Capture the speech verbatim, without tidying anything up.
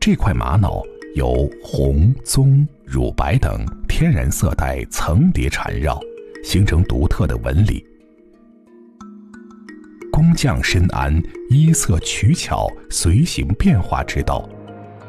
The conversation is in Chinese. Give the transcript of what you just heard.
这块玛瑙由红、棕、乳白等天然色带层叠缠绕，形成独特的纹理。工匠深谙衣色取巧、随形变化之道，